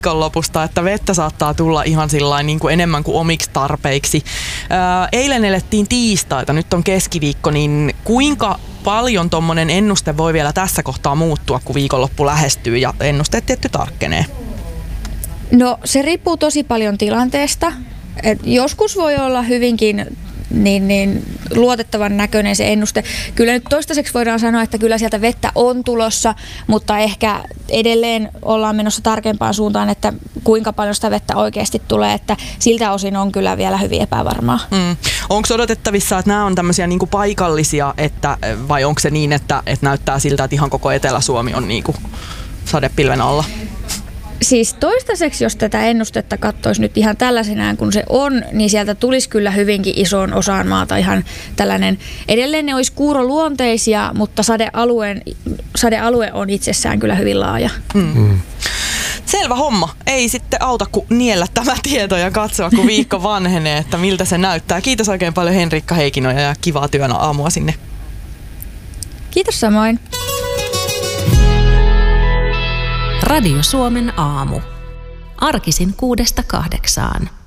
viikonlopusta, että vettä saattaa tulla ihan sillain niin kuin enemmän kuin omiksi tarpeiksi. Eilen elettiin tiistaita, nyt on keskiviikko, niin kuinka paljon tommonen ennuste voi vielä tässä kohtaa muuttua, kun viikonloppu lähestyy ja ennusteet tietty tarkkenee? No se riippuu tosi paljon tilanteesta. Joskus voi olla hyvinkin niin luotettavan näköinen se ennuste. Kyllä nyt toistaiseksi voidaan sanoa, että kyllä sieltä vettä on tulossa, mutta ehkä edelleen ollaan menossa tarkempaan suuntaan, että kuinka paljon sitä vettä oikeasti tulee, että siltä osin on kyllä vielä hyvin epävarmaa. Onko odotettavissa, että nämä on tämmöisiä niinku paikallisia, vai onko se niin, että näyttää siltä, että ihan koko Etelä-Suomi on niinku sadepilven alla? Siis toistaiseksi, jos tätä ennustetta katsoisi nyt ihan tällaisenään kuin se on, niin sieltä tulisi kyllä hyvinkin isoon osaan maata ihan tällainen. Edelleen ne olisi kuuroluonteisia, mutta sadealue on itsessään kyllä hyvin laaja. Selvä homma. Ei sitten auta kuin niellä tämä tieto ja katsoa, kun viikko vanhenee, että miltä se näyttää. Kiitos oikein paljon Henriikka Heikkinoja ja kivaa työn aamua sinne. Kiitos samoin. Radio Suomen aamu. Arkisin 6–8.